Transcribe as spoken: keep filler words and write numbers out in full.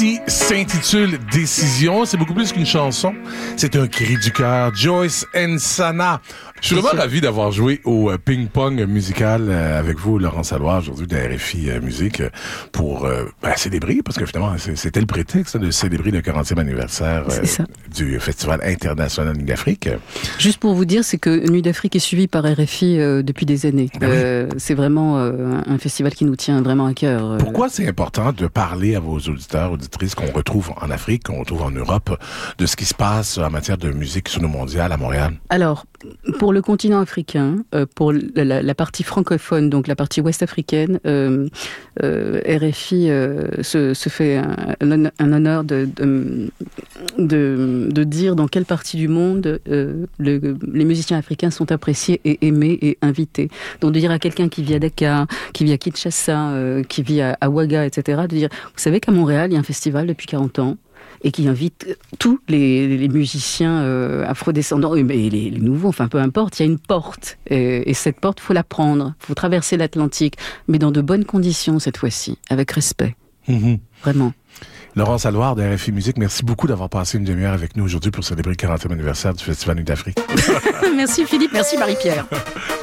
Celle-ci s'intitule Décision. C'est beaucoup plus qu'une chanson. C'est un cri du cœur. Joyce Nsana. Je suis vraiment ravi d'avoir joué au ping-pong musical avec vous, Laurence Alloire, aujourd'hui de R F I Musique, pour euh, ben, célébrer, parce que finalement, c'était le prétexte de célébrer le quarantième anniversaire euh, du Festival international Nuit d'Afrique. Juste pour vous dire, c'est que Nuit d'Afrique est suivi par R F I euh, depuis des années. Ben euh, oui. C'est vraiment euh, un festival qui nous tient vraiment à cœur. Euh. Pourquoi c'est important de parler à vos auditeurs, auditrices qu'on retrouve en Afrique, qu'on retrouve en Europe, de ce qui se passe en matière de musique sono-mondiale à Montréal? Alors, pour le continent africain, euh, pour la, la partie francophone, donc la partie ouest-africaine, euh, euh, R F I euh, se, se fait un, un honneur de, de, de, de dire dans quelle partie du monde euh, le, les musiciens africains sont appréciés et aimés et invités. Donc de dire à quelqu'un qui vit à Dakar, qui vit à Kinshasa, euh, qui vit à, à Ouaga, et cetera, de dire, vous savez qu'à Montréal, il y a un festival depuis quarante ans, et qui invite tous les, les musiciens euh, afrodescendants, et les, les nouveaux, enfin peu importe, il y a une porte. Et, et cette porte, il faut la prendre. Il faut traverser l'Atlantique, mais dans de bonnes conditions cette fois-ci, avec respect. Mm-hmm. Vraiment. Laurence Alloire de R F I Musique, merci beaucoup d'avoir passé une demi-heure avec nous aujourd'hui pour célébrer le quarantième anniversaire du Festival Nuit d'Afrique. Merci Philippe, merci Marie-Pierre.